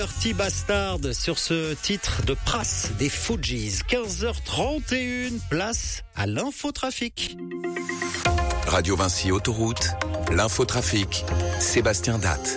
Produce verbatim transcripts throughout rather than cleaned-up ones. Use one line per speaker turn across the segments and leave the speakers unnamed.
Dirty Bastard sur ce titre de Pras des Fugees. quinze heures trente et une, place à l'infotrafic.
Radio Vinci Autoroute, l'infotrafic, Sébastien Datte.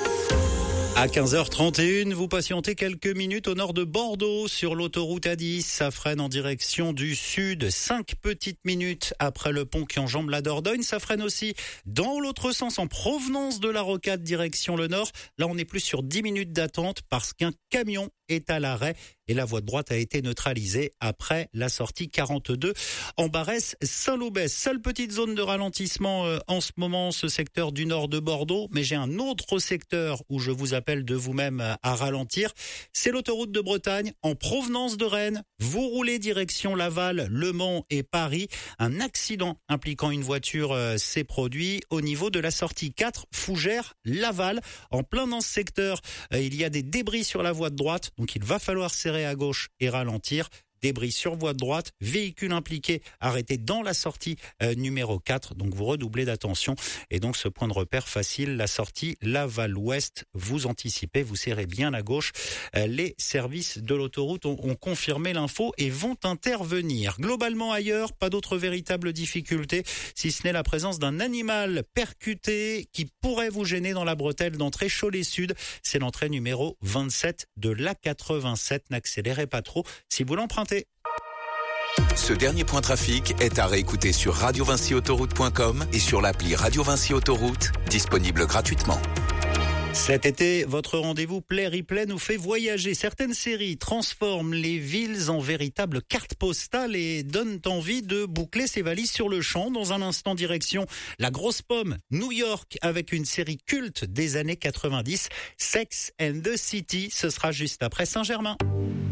À quinze heures trente et une, vous patientez quelques minutes au nord de Bordeaux sur l'autoroute A dix. Ça freine en direction du sud. Cinq petites minutes après le pont qui enjambe la Dordogne. Ça freine aussi dans l'autre sens en provenance de la Rocade direction le nord. Là, on est plus sur dix minutes d'attente parce qu'un camion est à l'arrêt et la voie de droite a été neutralisée après la sortie quarante-deux en Barès-Saint-Loubès. Seule petite zone de ralentissement euh, en ce moment, ce secteur du nord de Bordeaux, mais j'ai un autre secteur où je vous appelle de vous-même à ralentir. C'est l'autoroute de Bretagne en provenance de Rennes. Vous roulez direction Laval, Le Mans et Paris. Un accident impliquant une voiture euh, s'est produit au niveau de la sortie quatre, Fougères-Laval. En plein dans ce secteur, euh, il y a des débris sur la voie de droite. Donc il va falloir serrer à gauche et ralentir. Débris sur voie de droite, véhicule impliqué arrêté dans la sortie euh, numéro quatre. Donc vous redoublez d'attention. Et donc ce point de repère facile, la sortie Laval-Ouest, vous anticipez, vous serrez bien à gauche. Euh, les services de l'autoroute ont, ont confirmé l'info et vont intervenir. Globalement ailleurs, pas d'autres véritables difficultés, si ce n'est la présence d'un animal percuté qui pourrait vous gêner dans la bretelle d'entrée Cholet Sud. C'est l'entrée numéro vingt-sept de l'A quatre-vingt-sept. N'accélérez pas trop si vous l'empruntez.
Ce dernier point trafic est à réécouter sur radio vinci autoroute point com et sur l'appli Radio Vinci Autoroute, disponible gratuitement.
Cet été, votre rendez-vous Play Replay nous fait voyager. Certaines séries transforment les villes en véritables cartes postales et donnent envie de boucler ses valises sur le champ. Dans un instant, direction la grosse pomme, New York, avec une série culte des années quatre-vingt-dix, Sex and the City. Ce sera juste après Saint-Germain.